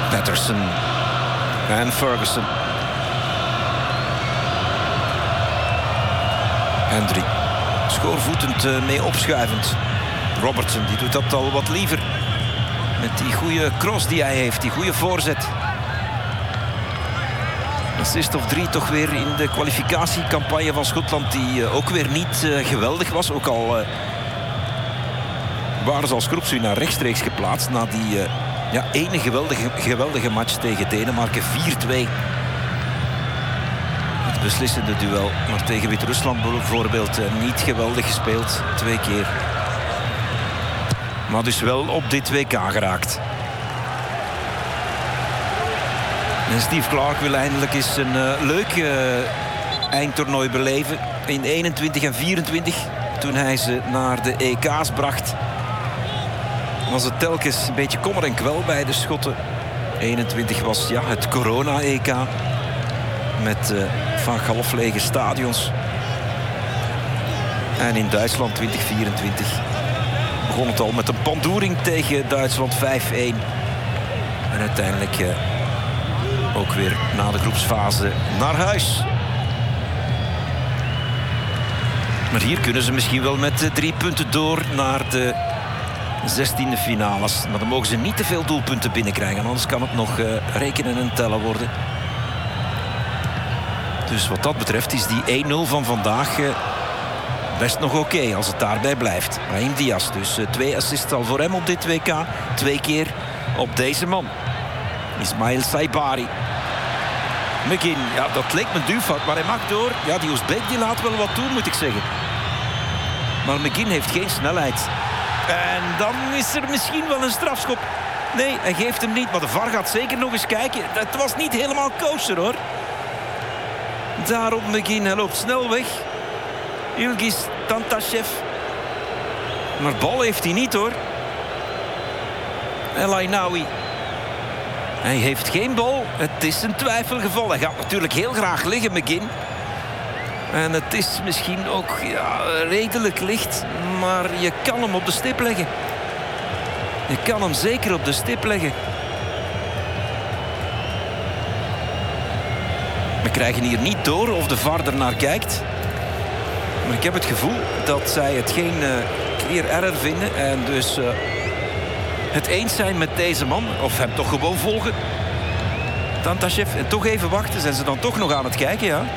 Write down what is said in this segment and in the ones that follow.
Patterson en Ferguson. Hendry schoorvoetend mee opschuivend. Robertson die doet dat al wat liever. Met die goede cross die hij heeft, die goede voorzet. Assist of 3 toch weer in de kwalificatiecampagne van Schotland, die ook weer niet geweldig was. Ook al waren ze als groepswinnaar rechtstreeks geplaatst na die ene geweldige match tegen Denemarken, 4-2. Het beslissende duel, maar tegen Wit-Rusland bijvoorbeeld niet geweldig gespeeld, 2 keer. Maar dus wel op dit WK geraakt. En Steve Clarke wil eindelijk eens een leuk eindtoernooi beleven. In 21 en 24, toen hij ze naar de EK's bracht, was het telkens een beetje kommer en kwel bij de Schotten. 21 was het corona-EK. Met vaak halflege stadions. En in Duitsland 2024 begon het al met een pandoering tegen Duitsland, 5-1. En uiteindelijk ook weer na de groepsfase naar huis. Maar hier kunnen ze misschien wel met 3 punten door naar de 16e finales. Maar dan mogen ze niet te veel doelpunten binnenkrijgen. Anders kan het nog rekenen en tellen worden. Dus wat dat betreft is die 1-0 van vandaag best nog oké als het daarbij blijft. Brahim Diaz dus 2 assists al voor hem op dit WK. 2 keer op deze man. Ismail Saibari. McGinn, dat leek me duwfout, maar hij mag door. Ja, die Oezbeek die laat wel wat doen, moet ik zeggen. Maar McGinn heeft geen snelheid. En dan is er misschien wel een strafschop. Nee, hij geeft hem niet, maar de VAR gaat zeker nog eens kijken. Het was niet helemaal kosher, hoor. Daarop McGinn, hij loopt snel weg. Ilgiz Tantashev. Maar bal heeft hij niet, hoor. El Ainaoui. Hij heeft geen bal. Het is een twijfelgeval. Hij gaat natuurlijk heel graag liggen, McGinn. En het is misschien ook redelijk licht. Maar je kan hem op de stip leggen. Je kan hem zeker op de stip leggen. We krijgen hier niet door of de VAR ernaar kijkt. Maar ik heb het gevoel dat zij het geen clear error vinden. En dus het eens zijn met deze man. Of hem toch gewoon volgen. Tantashev. En toch even wachten. Zijn ze dan toch nog aan het kijken, ja?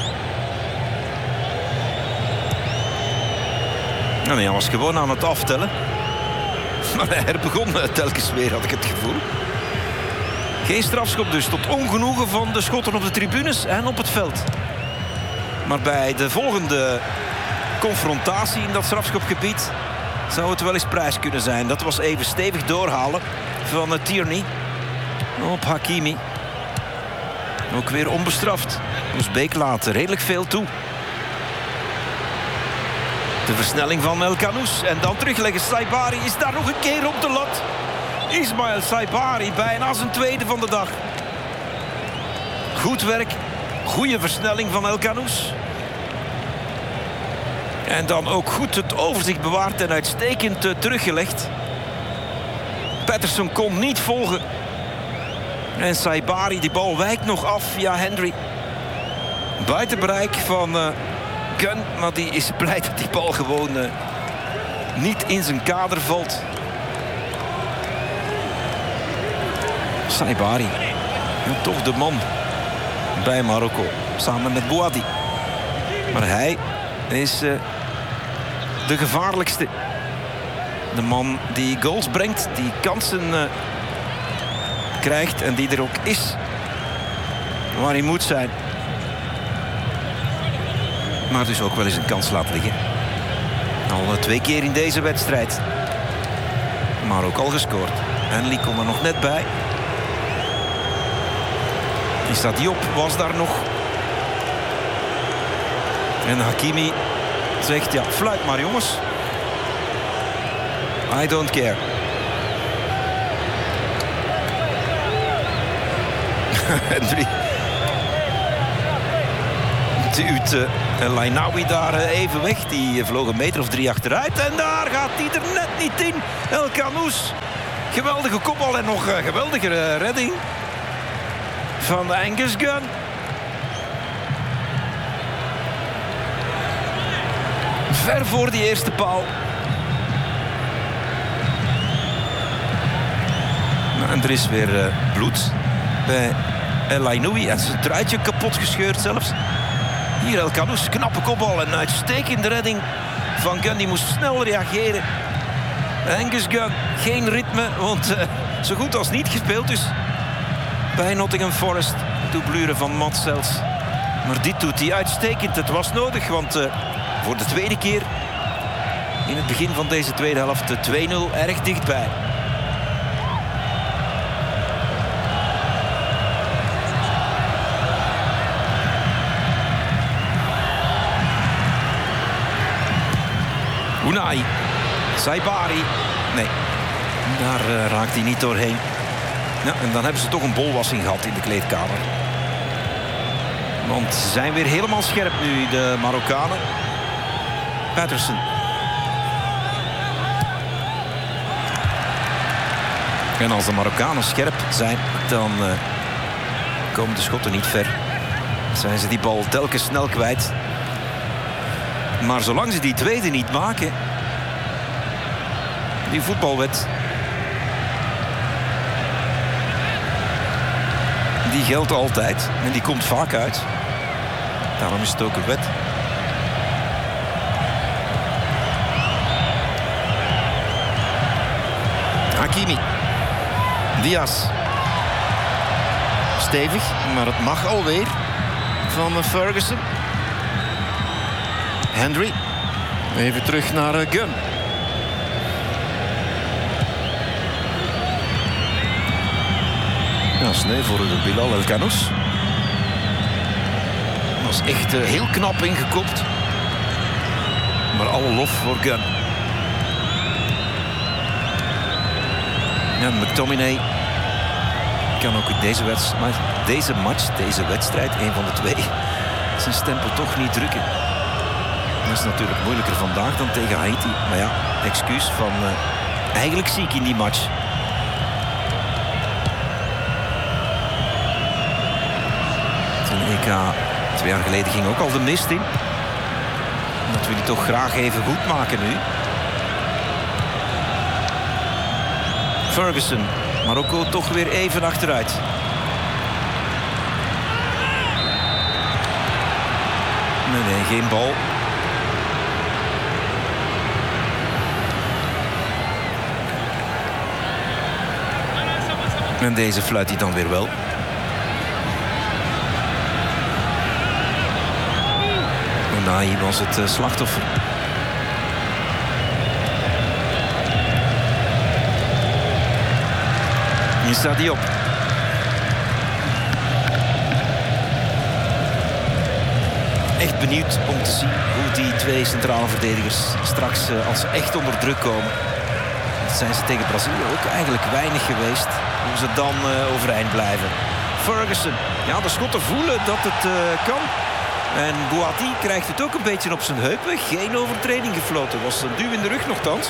Nou, nee, hij was gewoon aan het aftellen. Maar hij begon telkens weer, had ik het gevoel. Geen strafschop dus, tot ongenoegen van de Schotten op de tribunes en op het veld. Maar bij de volgende confrontatie in dat strafschopgebied zou het wel eens prijs kunnen zijn. Dat was even stevig doorhalen van Tierney op Hakimi. Ook weer onbestraft. Oezbeek laat redelijk veel toe. De versnelling van El Canoes. En dan terugleggen. Saibari is daar nog een keer op de lat. Ismail Saibari, bijna zijn tweede van de dag. Goed werk. Goede versnelling van El Canoes. En dan ook goed het overzicht bewaard en uitstekend teruggelegd. Patterson kon niet volgen. En Saibari, die bal wijkt nog af via Hendry. Buiten bereik van Gunn, maar die is blij dat die bal gewoon niet in zijn kader valt. Saibari, toch de man bij Marokko, samen met Bouhaddi. Maar hij is de gevaarlijkste. De man die goals brengt, die kansen krijgt en die er ook is waar hij moet zijn. Maar dus ook wel eens een kans laat liggen. Al 2 keer in deze wedstrijd. Maar ook al gescoord. Henley kon er nog net bij. Issa Diop was daar nog. En Hakimi zegt, ja, fluit maar jongens. I don't care. Hendry duwt El Ainaoui daar even weg. Die vloog een meter of 3 achteruit. En daar gaat hij er net niet in. El Canoes Geweldige kopbal en nog geweldige redding van Angus Gunn. Ver voor die eerste paal. En er is weer bloed bij El Ainoui. En zijn truitje kapot gescheurd zelfs. Hier El Canoes, knappe kopbal en uitstekende redding van Gunn. Die moest snel reageren. Angus Gunn, geen ritme, want zo goed als niet gespeeld dus bij Nottingham Forest. Doublure van Matt Sells. Maar dit doet hij uitstekend. Het was nodig, want voor de tweede keer in het begin van deze tweede helft de 2-0 erg dichtbij. Unai, Saibari. Nee, daar raakt hij niet doorheen. Ja, en dan hebben ze toch een bolwassing gehad in de kleedkamer. Want ze zijn weer helemaal scherp nu, de Marokkanen. Patterson. En als de Marokkanen scherp zijn, dan komen de Schotten niet ver. Zijn ze die bal telkens snel kwijt. Maar zolang ze die tweede niet maken, die voetbalwet, die geldt altijd. En die komt vaak uit. Daarom is het ook een wet. Hakimi. Diaz. Stevig, maar het mag alweer van Ferguson. Hendry. Even terug naar Gunn. Ja, sneu voor Bilal El Canoes. Was echt heel knap ingekopt. Maar alle lof voor Gunn. Ja, McTominay kan ook in deze wedstrijd, een van de twee, zijn stempel toch niet drukken. Dat is natuurlijk moeilijker vandaag dan tegen Haiti. Maar ja, excuus van eigenlijk ziek in die match. Ten EK 2 jaar geleden ging ook al de mist in. Dat wil hij toch graag even goed maken nu. Ferguson, Marokko toch weer even achteruit. Nee, geen bal. En deze fluit hij dan weer wel. Unai was het slachtoffer. Hier staat hij op. Echt benieuwd om te zien hoe die twee centrale verdedigers straks, als ze echt onder druk komen, dat zijn ze tegen Brazilië ook eigenlijk weinig geweest, hoe ze dan overeind blijven. Ferguson, ja, de Schotten voelen dat het kan. En Boati krijgt het ook een beetje op zijn heupen. Geen overtreding gefloten, was een duw in de rug nogthans.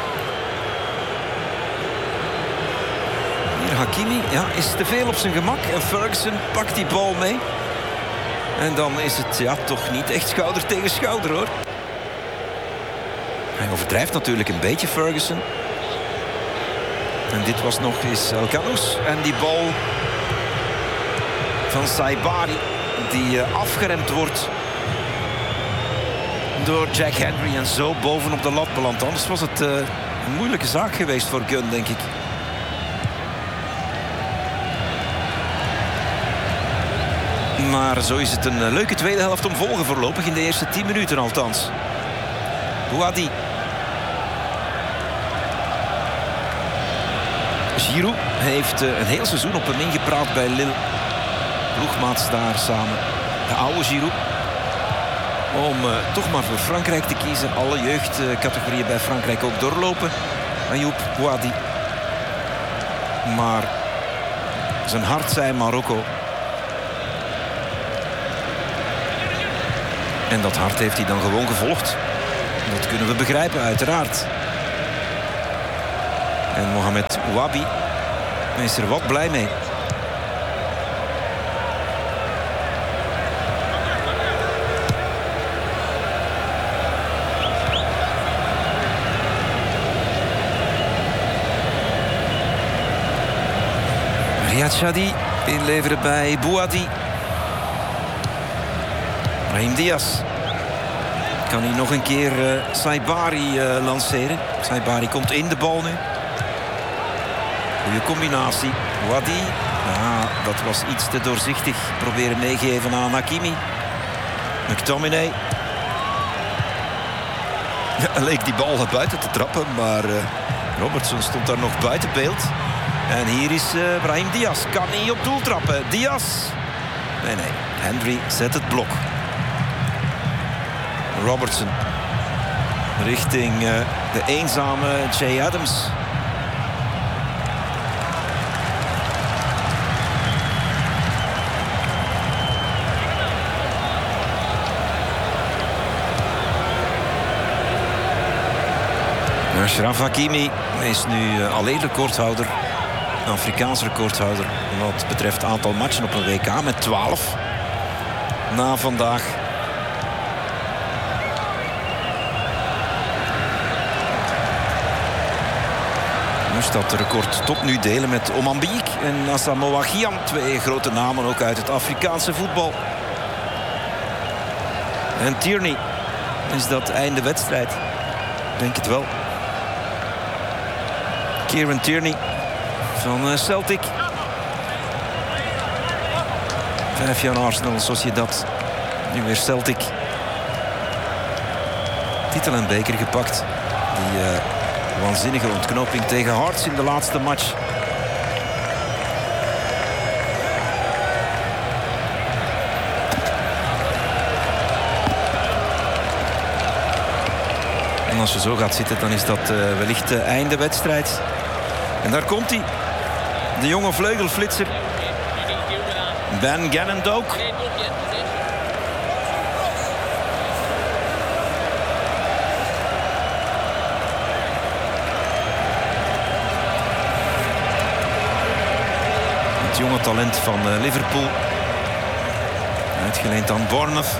Hier Hakimi, ja, is te veel op zijn gemak. En Ferguson pakt die bal mee. En dan is het ja, toch niet echt schouder tegen schouder, hoor. Hij overdrijft natuurlijk een beetje, Ferguson. En dit was nog eens El Canoes. En die bal van Saibari, die afgeremd wordt door Jack Hendry en zo bovenop de lat belandt. Anders was het een moeilijke zaak geweest voor Gunn, denk ik. Maar zo is het een leuke tweede helft om volgen voorlopig. In de eerste 10 minuten althans. Boadi. Giroud heeft een heel seizoen op hem ingepraat bij Lille. Ploegmaats daar samen. De oude Giroud. Om toch maar voor Frankrijk te kiezen. Alle jeugdcategorieën bij Frankrijk ook doorlopen. Ayoub Boadi. Maar zijn hart zei Marokko. En dat hart heeft hij dan gewoon gevolgd. Dat kunnen we begrijpen, uiteraard. En Mohamed Ouabi is er wat blij mee. Riyad Shadi inleveren bij Bouhaddi. Brahim Diaz. Kan hij nog een keer Saibari lanceren. Saibari komt in de bal nu. Goeie combinatie. Bouhaddi. Ja, dat was iets te doorzichtig. Proberen meegeven aan Hakimi. McTominay. Ja, leek die bal buiten te trappen, maar Robertson stond daar nog buiten beeld. En hier is Brahim Diaz. Kan niet op doel trappen. Diaz. Nee. Hendry zet het blok. Robertson. Richting de eenzame Jay Adams. Achraf Hakimi is nu alleen recordhouder. Afrikaans recordhouder wat betreft aantal matchen op een WK met 12 na vandaag. Moest dat record tot nu delen met Oman Biek en Asamoah Gyan. Twee grote namen ook uit het Afrikaanse voetbal. En Tierney, is dat einde wedstrijd? Denk het wel. Kieran Tierney van Celtic. 5 jaar Arsenal, Sociedad. Nu weer Celtic. Titel en beker gepakt. Die waanzinnige ontknoping tegen Hearts in de laatste match. En als je zo gaat zitten, dan is dat wellicht de einde wedstrijd. En daar komt hij. De jonge vleugelflitser. Ben Gannon-Doak. Het jonge talent van Liverpool. Uitgeleend aan Bournemouth.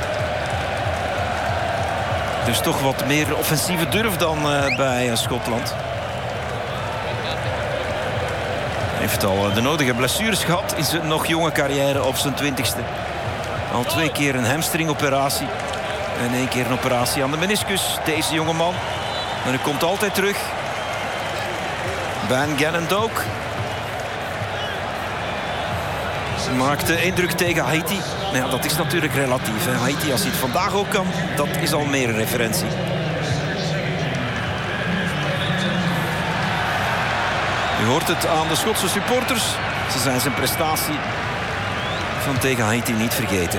Dus toch wat meer offensieve durf dan bij Schotland. Heeft al de nodige blessures gehad in zijn nog jonge carrière op zijn 20ste. Al 2 keer een hamstringoperatie. En 1 keer een operatie aan de meniscus. Deze jonge man. Maar hij komt altijd terug. Ben Gannon-Doak. Maakte indruk tegen Haiti. Ja, dat is natuurlijk relatief. Hè. Haiti, als hij het vandaag ook kan, dat is al meer een referentie. U hoort het aan de Schotse supporters. Ze zijn zijn prestatie van tegen Haiti niet vergeten.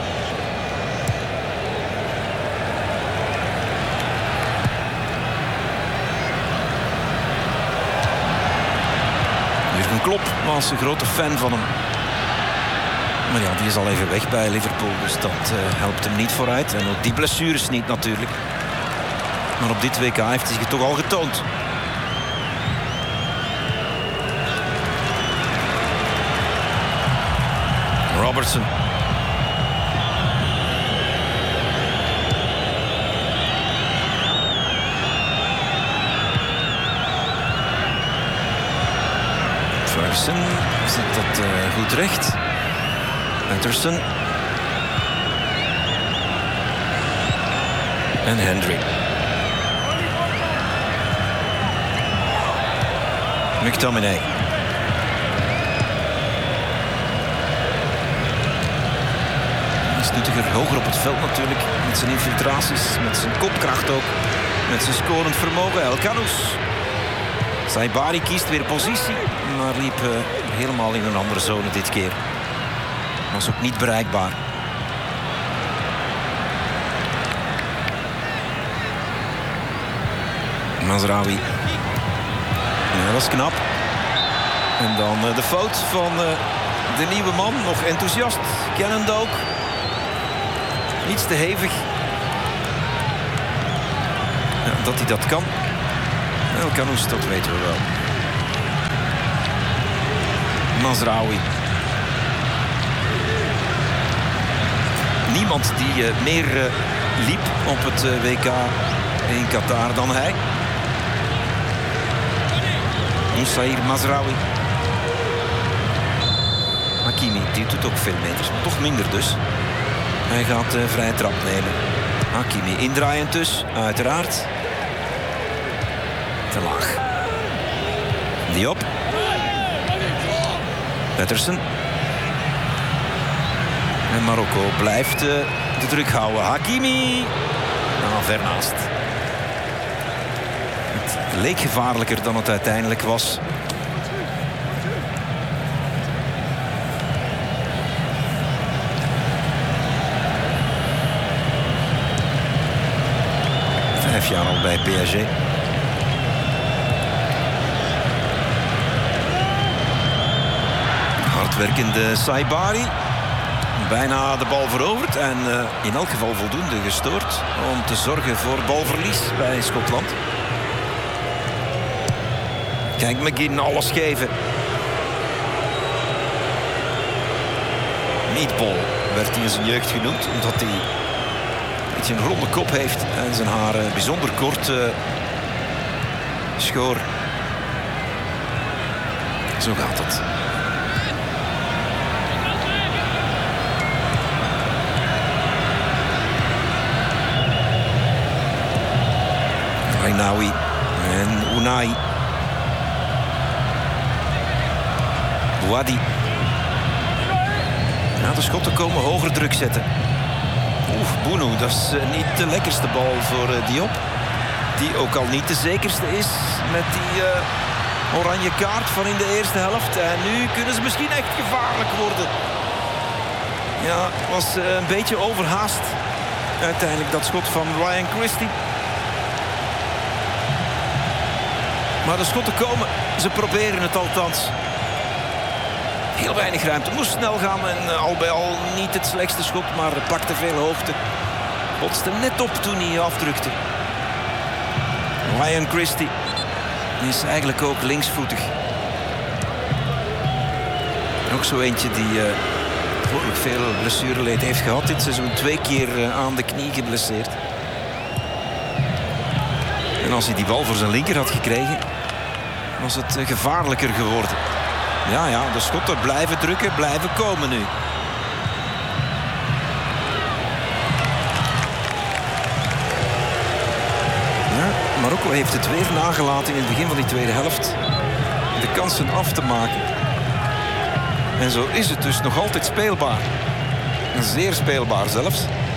Jurgen Klopp was een grote fan van hem. Maar ja, die is al even weg bij Liverpool, dus dat helpt hem niet vooruit. En ook die blessures niet natuurlijk. Maar op dit WK heeft hij zich toch al getoond. Robertson. Ferguson zet dat goed recht. Anderson. En Hendry. McTominay. Nuttiger hoger op het veld natuurlijk. Met zijn infiltraties, met zijn kopkracht ook. Met zijn scorend vermogen. El Khanous. Saibari kiest weer positie. Maar liep helemaal in een andere zone dit keer. Was ook niet bereikbaar. Mazraoui. Ja, dat is knap. En dan de fout van de nieuwe man. Nog enthousiast. Gannon-Doak. Niets te hevig. Ja, dat hij dat kan. El Khanous, dat weten we wel. Mazraoui. Niemand die meer liep op het WK in Qatar dan hij. Moussaïr Mazraoui. Hakimi, die doet ook veel meters, maar toch minder dus. Hij gaat vrije trap nemen. Hakimi indraaiend dus, uiteraard. Te laag. Diop. Pettersen. En Marokko blijft de druk houden. Hakimi. Nou, ver naast. Het leek gevaarlijker dan het uiteindelijk was. Vijf jaar al bij PSG. Hardwerkende Saibari. Bijna de bal veroverd en in elk geval voldoende gestoord om te zorgen voor balverlies bij Schotland. Kijk, McGinn alles geven. Meatball werd hij in zijn jeugd genoemd omdat hij een beetje een ronde kop heeft en zijn haar bijzonder kort schoor. Zo gaat het. Ainaoui en Unai. Bouadi. Ja, de Schotten komen hoger druk zetten. Bounou, dat is niet de lekkerste bal voor Diop. Die ook al niet de zekerste is met die oranje kaart van in de eerste helft. En nu kunnen ze misschien echt gevaarlijk worden. Ja, was een beetje overhaast. Uiteindelijk dat schot van Ryan Christie. Maar de Schotten komen. Ze proberen het althans. Heel weinig ruimte. Moest snel gaan en al bij al niet het slechtste schot. Maar pakte veel hoogte. Botste net op toen hij afdrukte. Ryan Christie is eigenlijk ook linksvoetig. Ook zo eentje die behoorlijk veel blessureleed heeft gehad. Dit seizoen 2 keer aan de knie geblesseerd. En als hij die bal voor zijn linker had gekregen, was het gevaarlijker geworden. Ja, de Schotten blijven drukken, blijven komen nu. Ja, Marokko heeft het weer nagelaten in het begin van die tweede helft. De kansen af te maken. En zo is het dus nog altijd speelbaar. Zeer speelbaar zelfs.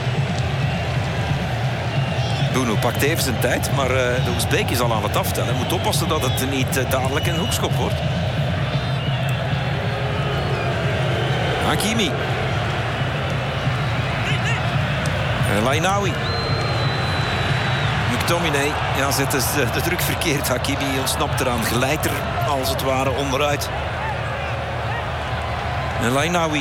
Bounou pakt even zijn tijd, maar de Oezbeek is al aan het aftellen. Hij moet oppassen dat het niet dadelijk een hoekschop wordt. Hakimi. El Ainaoui. McTominay. Ja, zet de druk verkeerd. Hakimi ontsnapt eraan. Glijdt er als het ware onderuit. El Ainaoui.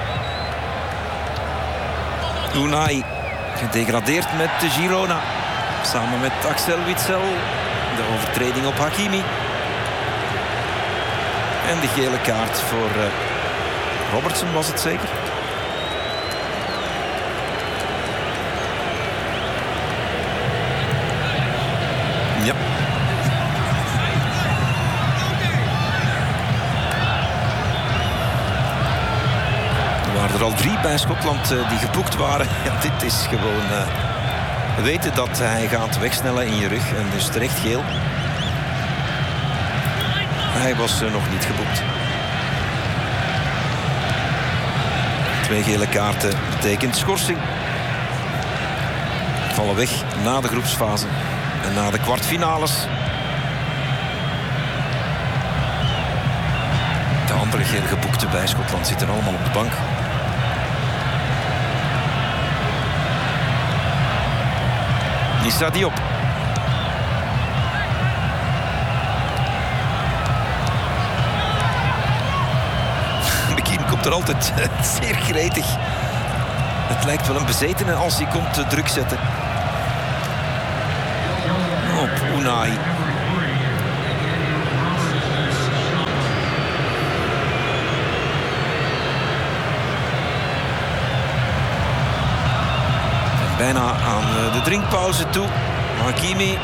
Unai. Gedegradeerd met de Girona. Samen met Axel Witsel. De overtreding op Hakimi. En de gele kaart voor Robertson was het zeker. Ja. Er waren er al 3 bij Schotland die geboekt waren. Ja, dit is gewoon weten dat hij gaat wegsnellen in je rug. En dus terecht geel. Hij was nog niet geboekt. 2 gele kaarten betekent schorsing. Vallen weg na de groepsfase en na de kwartfinales. De andere geel geboekten bij Schotland zitten allemaal op de bank. Issa Diop. McKean komt er altijd zeer gretig. Het lijkt wel een bezetene als hij komt te druk zetten. Op Unai. bijna aan de drinkpauze toe. Hakimi.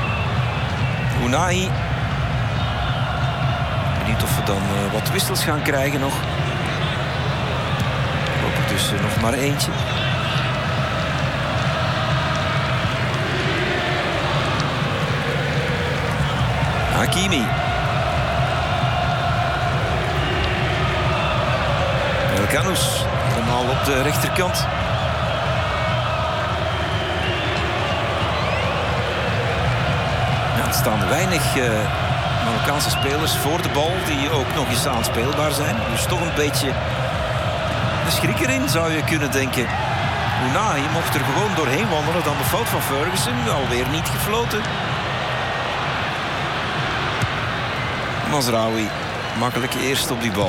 Unai. Benieuwd of we dan wat wissels gaan krijgen nog. Voorlopig dus nog maar eentje. Hakimi. Elkanous. Helemaal op de rechterkant. Ja, er staan weinig Marokkaanse spelers voor de bal die ook nog eens aanspeelbaar zijn. Dus toch een beetje de schrik erin, zou je kunnen denken. Unai mocht er gewoon doorheen wandelen. Dan de fout van Ferguson. Alweer niet gefloten. Mazraoui makkelijk eerst op die bal.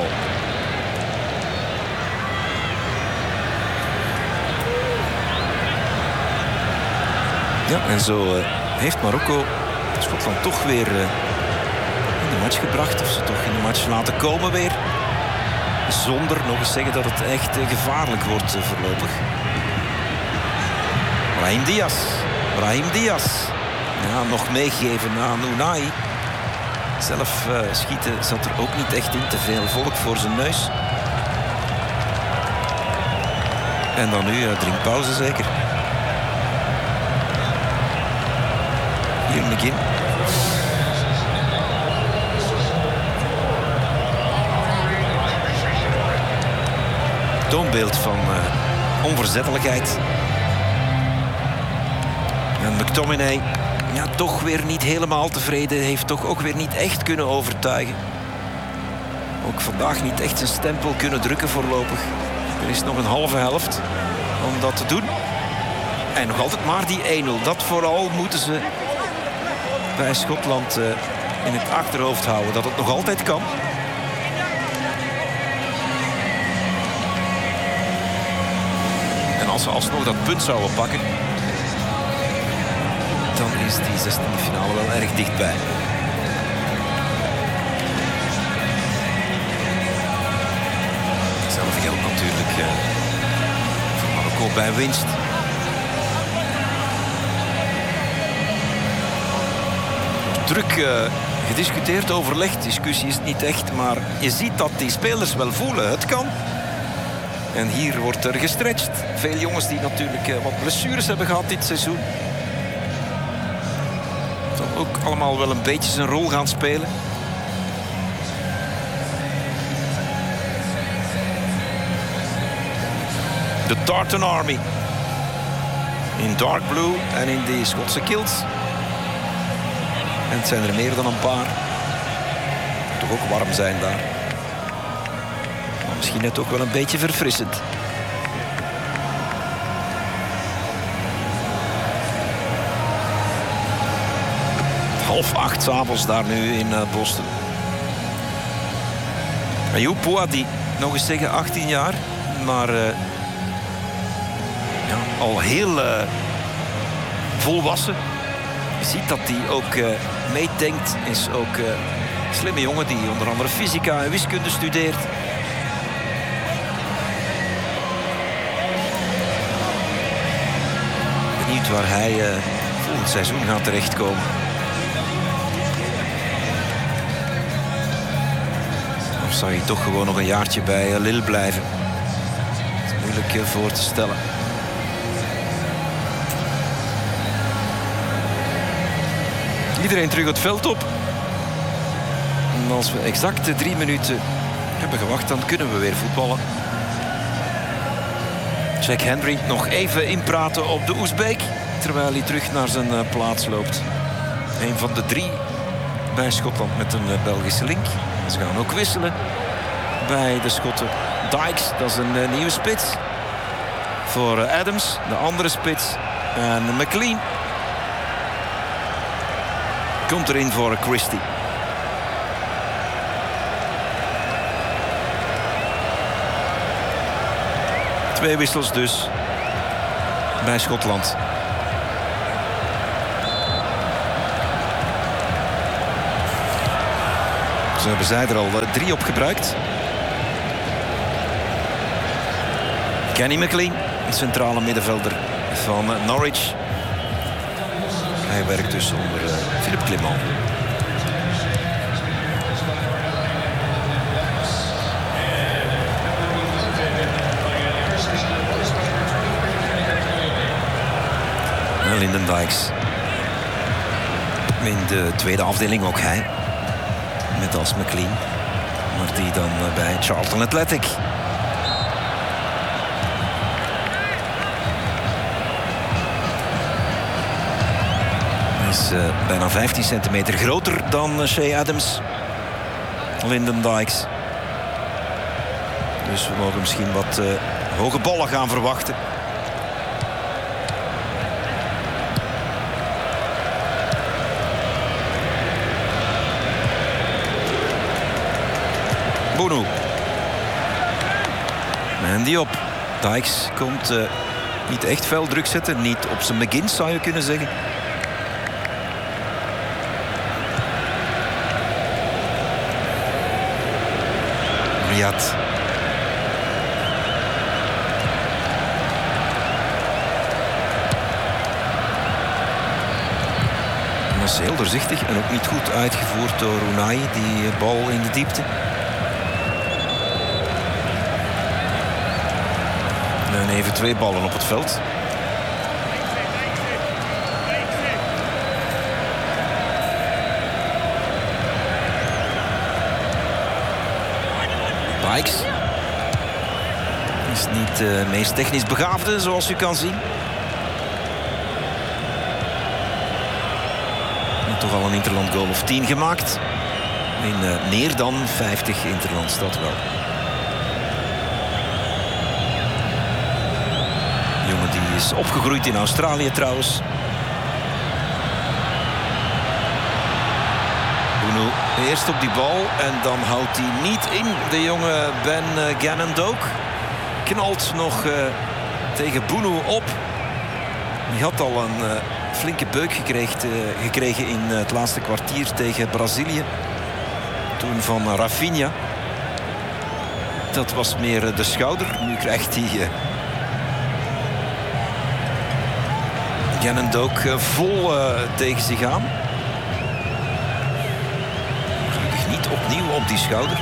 Ja, en zo heeft Marokko Schotland toch weer in de match gebracht. Of ze toch in de match laten komen weer. Zonder nog eens zeggen dat het echt gevaarlijk wordt voorlopig. Brahim Diaz. Ja, nog meegeven aan Unai. Zelf schieten zat er ook niet echt in. Te veel volk voor zijn neus. En dan nu drinkpauze zeker. Hier McGinn. Toonbeeld van onverzettelijkheid. En McTominay, ja, toch weer niet helemaal tevreden. Heeft toch ook weer niet echt kunnen overtuigen. Ook vandaag niet echt zijn stempel kunnen drukken voorlopig. Er is nog een halve helft om dat te doen. En nog altijd maar die 1-0. Dat vooral moeten ze bij Schotland in het achterhoofd houden. Dat het nog altijd kan. En als ze alsnog dat punt zouden pakken, dan is die 16e finale wel erg dichtbij. Hetzelfde geldt natuurlijk voor Marokko bij winst. Druk gediscuteerd, overlegd. Discussie is het niet echt, maar je ziet dat die spelers wel voelen. Het kan. En hier wordt er gestretcht. Veel jongens die natuurlijk wat blessures hebben gehad dit seizoen. Zal ook allemaal wel een beetje zijn rol gaan spelen. De Tartan Army. In dark blue en in die Schotse kilts. En het zijn er meer dan een paar. Toch ook warm zijn daar. Maar misschien net ook wel een beetje verfrissend. Half 8 's avonds daar nu in Boston. Ayoub Boadi, nog eens zeggen 18 jaar. Maar ja, al heel volwassen. Je ziet dat hij ook meedenkt. Is ook een slimme jongen die onder andere fysica en wiskunde studeert. Benieuwd waar hij volgend seizoen gaat terechtkomen. Of zou hij toch gewoon nog een jaartje bij Lille blijven? Dat is moeilijk voor te stellen. Iedereen terug het veld op. En als we exact 3 minuten hebben gewacht, dan kunnen we weer voetballen. Jack Hendry nog even inpraten op de Oezbeek, terwijl hij terug naar zijn plaats loopt. Een van de 3 bij Schotland met een Belgische link. Ze gaan ook wisselen bij de Schotten. Dykes, dat is een nieuwe spits. Voor Adams, de andere spits. En McLean komt erin voor Christie. Twee wissels dus bij Schotland. Zo hebben zij er al 3 op gebruikt. Kenny McLean, een centrale middenvelder van Norwich. Hij werkt dus onder Philippe Clement. Lyndon Dykes. In de tweede afdeling ook hij. Met als McLean. Maar die dan bij Charlton Athletic. Hij is bijna 15 centimeter groter dan Shea Adams. Lyndon Dykes. Dus we mogen misschien wat hoge ballen gaan verwachten. Bounou. En die op. Dykes komt niet echt fel druk zetten. Niet op zijn McGinn zou je kunnen zeggen. Riyad. Dat is heel doorzichtig en ook niet goed uitgevoerd door Unai. Die bal in de diepte. En even 2 ballen op het veld. Dykes is niet de meest technisch begaafde, zoals u kan zien. Maar toch al een interland goal of 10 gemaakt. In meer dan 50 interlands, dat wel. Jongen die is opgegroeid in Australië trouwens. Bounou eerst op die bal en dan houdt hij niet in. De jonge Ben Gannon Doak knalt nog tegen Bounou op. Die had al een flinke beuk gekregen in het laatste kwartier tegen Brazilië. Toen van Rafinha. Dat was meer de schouder. Nu krijgt hij Gannon Doak vol tegen zich aan. Gelukkig niet opnieuw op die schouder.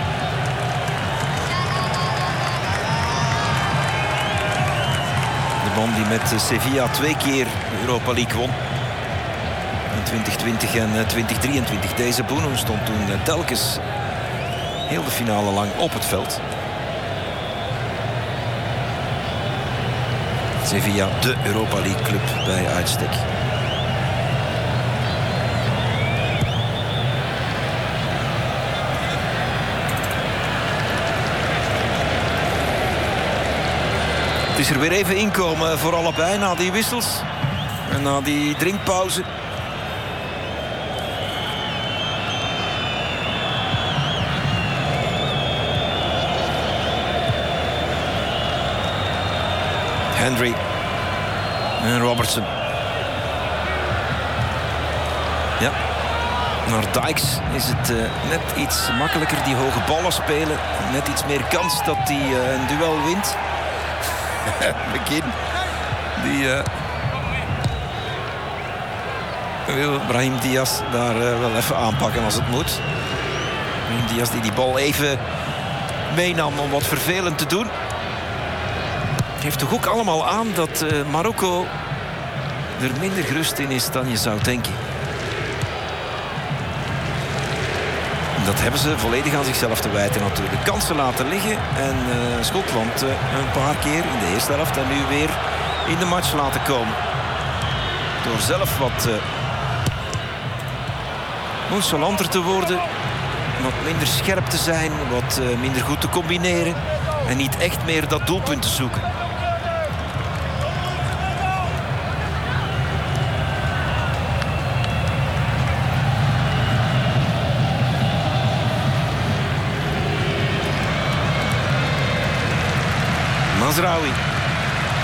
De man die met Sevilla 2 keer Europa League won. In 2020 en 2023. Deze Bounou stond toen telkens heel de finale lang op het veld. Sevilla, de Europa League club bij uitstek. Het is er weer even inkomen voor allebei na die wissels. En na die drinkpauze. Hendry en Robertson. Ja, naar Dykes is het net iets makkelijker, die hoge ballen spelen. Net iets meer kans dat hij een duel wint. McGinn, die wil Brahim Diaz daar wel even aanpakken als het moet. Brahim Diaz die bal even meenam om wat vervelend te doen. Geeft toch ook allemaal aan dat Marokko er minder gerust in is dan je zou denken. Dat hebben ze volledig aan zichzelf te wijten natuurlijk. Kansen laten liggen en Schotland een paar keer in de eerste helft en nu weer in de match laten komen. Door zelf wat nonchalanter te worden, wat minder scherp te zijn, wat minder goed te combineren en niet echt meer dat doelpunt te zoeken. Mazraoui.